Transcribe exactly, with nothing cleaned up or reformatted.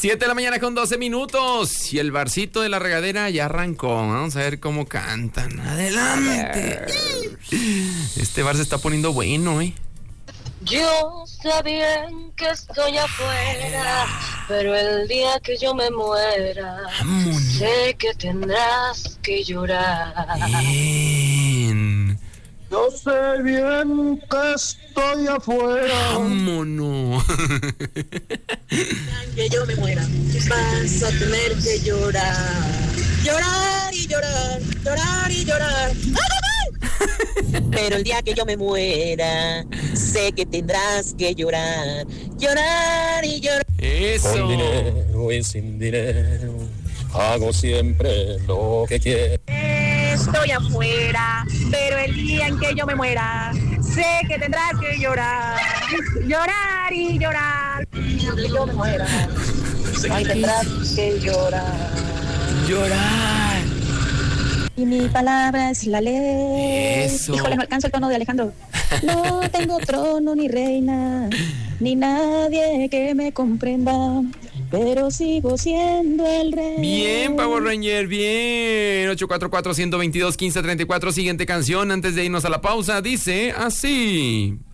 siete de la mañana con doce minutos. Y el barcito de la regadera ya arrancó. Vamos a ver cómo cantan. Adelante. Este bar se está poniendo bueno, ¿eh? Yo sé bien que estoy afuera, pero el día que yo me muera, Vámonos. sé que tendrás que llorar. Bien. Yo sé bien que estoy afuera. Vámonos. Que yo me muera, vas a tener que llorar. Llorar y llorar, llorar y llorar. Pero el día que yo me muera, sé que tendrás que llorar. Llorar y llorar. Eso. Con dinero y sin dinero, hago siempre lo que quiero. Estoy afuera, pero el día en que yo me muera, sé que tendrás que llorar. Llorar y llorar. El día que yo me muera, ay, tendrás que llorar. Llorar. Y mi palabra es la ley. Eso. Híjole, no alcanzo el tono de Alejandro. No tengo trono ni reina, ni nadie que me comprenda, pero sigo siendo el rey. Bien, Power Ranger, bien. ocho cuatro cuatro, uno dos dos, uno cinco tres cuatro. Siguiente canción antes de irnos a la pausa. Dice así.